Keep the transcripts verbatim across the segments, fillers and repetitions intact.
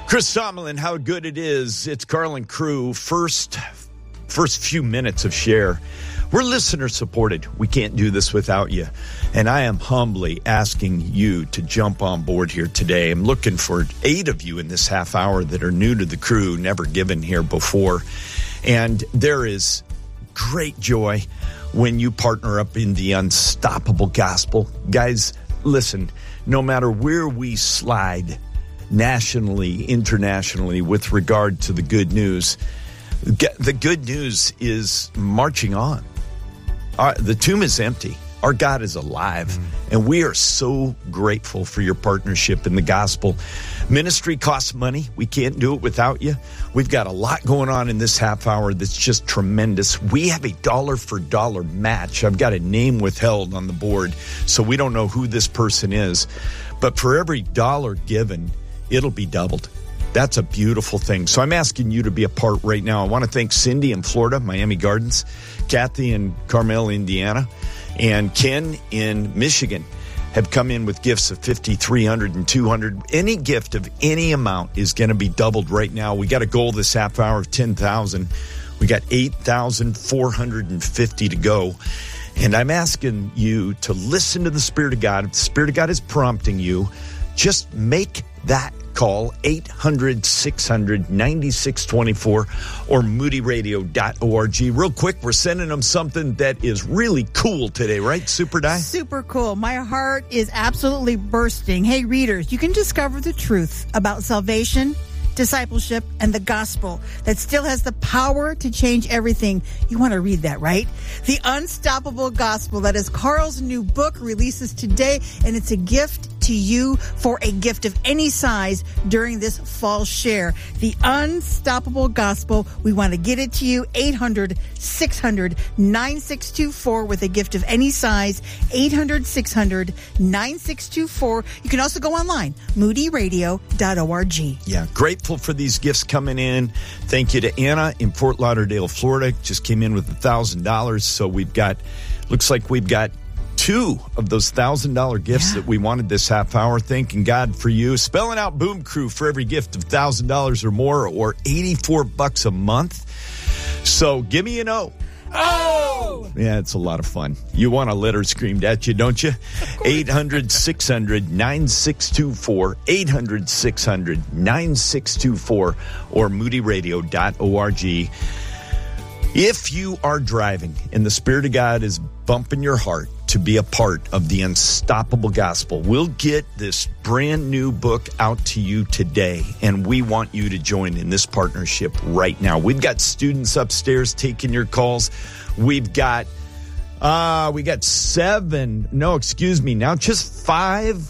Chris Tomlin, how good it is. It's Carl and Crew. First, first few minutes of share. We're listener supported. We can't do this without you. And I am humbly asking you to jump on board here today. I'm looking for eight of you in this half hour that are new to the crew, never given here before. And there is great joy when you partner up in the unstoppable gospel. Guys, listen, no matter where we slide nationally, internationally, with regard to the good news, the good news is marching on. Our, the tomb is empty. Our God is alive, mm. and we are so grateful for your partnership in the gospel. Ministry costs money. We can't do it without you. We've got a lot going on in this half hour that's just tremendous. We have a dollar for dollar match. I've got a name withheld on the board, so we don't know who this person is. But for every dollar given, it'll be doubled. That's a beautiful thing. So I'm asking you to be a part right now. I want to thank Cindy in Florida, Miami Gardens, Kathy in Carmel, Indiana, and Ken in Michigan have come in with gifts of fifty, three hundred, and two hundred. Any gift of any amount is going to be doubled right now. We got a goal this half hour of ten thousand. We got eight thousand four hundred fifty to go. And I'm asking you to listen to the Spirit of God. If the Spirit of God is prompting you, just make that call, eight hundred, six hundred, ninety-six twenty-four or moody radio dot org. Real quick, we're sending them something that is really cool today, right, Super Di? Super cool. My heart is absolutely bursting. Hey, readers, you can discover the truth about salvation, discipleship, and the gospel that still has the power to change everything. You want to read that, right? The Unstoppable Gospel, that is Carl's new book, releases today, and it's a gift to you for a gift of any size during this fall share. The Unstoppable Gospel. We want to get it to you. eight hundred, six hundred, nine six two four with a gift of any size. eight hundred, six hundred, nine six two four. You can also go online, moody radio dot org. Yeah, grateful for these gifts coming in. Thank you to Anna in Fort Lauderdale, Florida. Just came in with one thousand dollars. So we've got, looks like we've got two of those one thousand dollars gifts yeah. that we wanted this half hour. Thanking God for you. Spelling out Boom Crew for every gift of one thousand dollars or more, or eighty-four bucks a month. So give me an O. Oh! Yeah, it's a lot of fun. You want a letter screamed at you, don't you? eight hundred, six hundred, nine six two four, eight hundred, six hundred, nine six two four, or moody radio dot org. If you are driving and the Spirit of God is bumping your heart to be a part of the Unstoppable Gospel, we'll get this brand new book out to you today, and we want you to join in this partnership right now. We've got students upstairs taking your calls. We've got, uh, we got seven, no, excuse me, now just five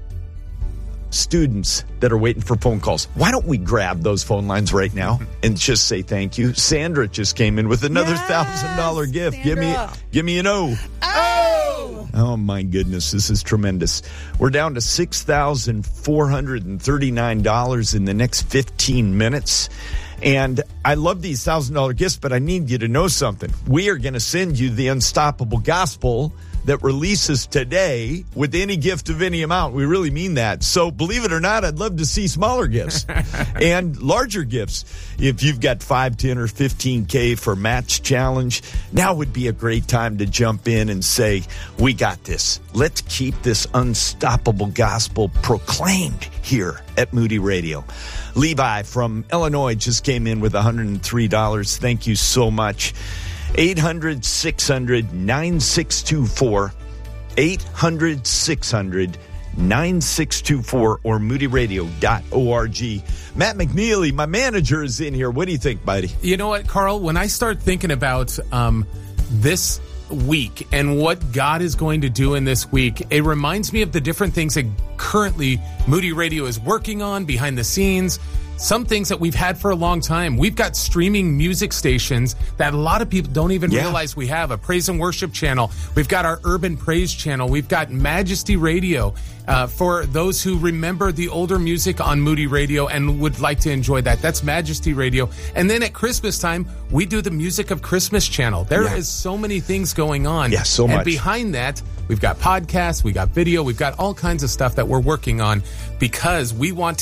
students that are waiting for phone calls. Why don't we grab those phone lines right now and just say thank you? Sandra just came in with another yes, thousand dollar gift. Sandra. Give me, give me an O. Oh! Oh my goodness, this is tremendous. We're down to six thousand four hundred thirty-nine dollars in the next fifteen minutes. And I love these one thousand dollar gifts, but I need you to know something. We are going to send you the Unstoppable Gospel that releases today with any gift of any amount. We really mean that. So believe it or not, I'd love to see smaller gifts and larger gifts. If you've got five, ten, or fifteen K for Match Challenge, now would be a great time to jump in and say, we got this. Let's keep this unstoppable gospel proclaimed here at Moody Radio. Levi from Illinois just came in with one hundred three dollars. Thank you so much. eight hundred, six hundred, nine six two four, eight hundred, six hundred, nine six two four, or moody radio dot org. Matt McNeely, my manager, is in here. What do you think, buddy? You know what, Carl? When I start thinking about um, this week and what God is going to do in this week, it reminds me of the different things that currently Moody Radio is working on behind the scenes. Some things that we've had for a long time. We've got streaming music stations that a lot of people don't even yeah. realize we have. A praise and worship channel. We've got our urban praise channel. We've got Majesty Radio. Uh, for those who remember the older music on Moody Radio and would like to enjoy that, that's Majesty Radio. And then at Christmas time, we do the Music of Christmas channel. There yeah. is so many things going on. Yeah, so much. And behind that, we've got podcasts, we got video, we've got all kinds of stuff that we're working on because we want to get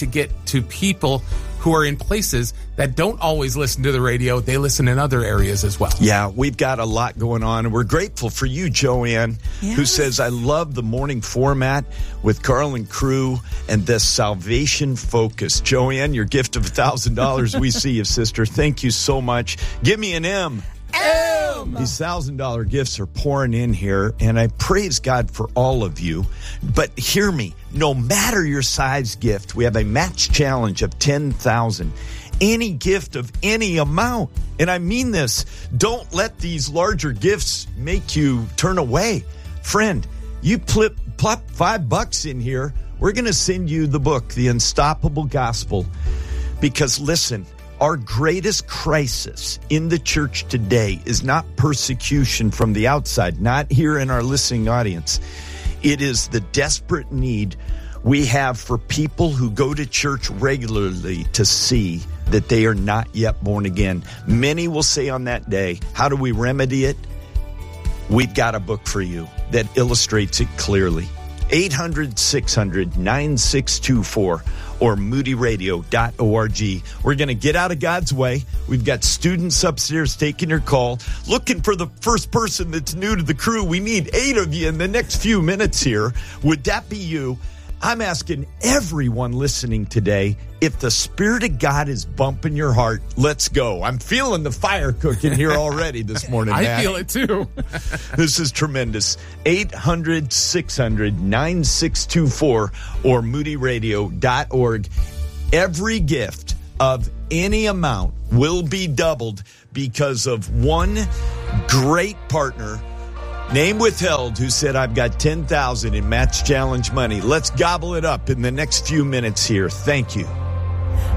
to people who are in places that don't always listen to the radio. They listen in other areas as well. Yeah, we've got a lot going on, and we're grateful for you, Joanne, yes. who says, I love the morning format with Carl and crew and the salvation focus. Joanne, your gift of one thousand dollars. We see you, sister. Thank you so much. Give me an M. M. These one thousand dollars gifts are pouring in here, and I praise God for all of you. But hear me, no matter your size gift, we have a match challenge of ten thousand dollars. Any gift of any amount. And I mean this. Don't let these larger gifts make you turn away. Friend, you plip, plop five bucks in here. We're going to send you the book, The Unstoppable Gospel. Because listen, our greatest crisis in the church today is not persecution from the outside, not here in our listening audience. It is the desperate need we have for people who go to church regularly to see that they are not yet born again. Many will say on that day, how do we remedy it? We've got a book for you that illustrates it clearly. eight hundred, six hundred, nine six two four or moody radio dot org. We're going to get out of God's way. We've got students upstairs taking your call, looking for the first person that's new to the crew. We need eight of you in the next few minutes here. Would that be you? I'm asking everyone listening today, if the Spirit of God is bumping your heart, let's go. I'm feeling the fire cooking here already this morning, I Matt. feel it too. This is tremendous. eight hundred, six hundred, nine six two four or moody radio dot org. Every gift of any amount will be doubled because of one great partner, name withheld, who said, I've got ten thousand in match challenge money. Let's gobble it up in the next few minutes here. Thank you.